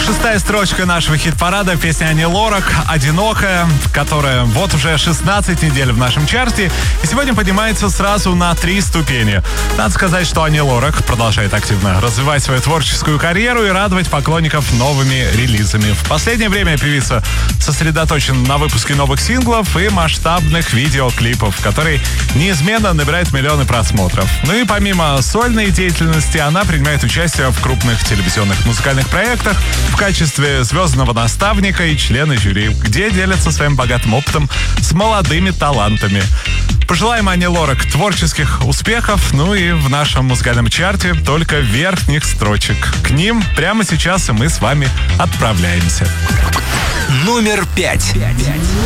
Шестая строчка нашего хит-парада — песня Ани Лорак «Одинокая», которая вот уже 16 недель в нашем чарте и сегодня поднимается сразу на 3 ступени. Надо сказать, что Ани Лорак продолжает активно развивать свою творческую карьеру и радовать поклонников новыми релизами. В последнее время певица сосредоточена на выпуске новых синглов и масштабных видеоклипов, которые неизменно набирают миллионы просмотров. Ну и помимо сольной деятельности, она принимает участие в крупных телевизионных музыкальных проектах в качестве звездного наставника и члена жюри, где делятся своим богатым опытом с молодыми талантами. Пожелаем Ане Лорак творческих успехов, ну и в нашем музыкальном чарте только верхних строчек. К ним прямо сейчас и мы с вами отправляемся. Номер 5.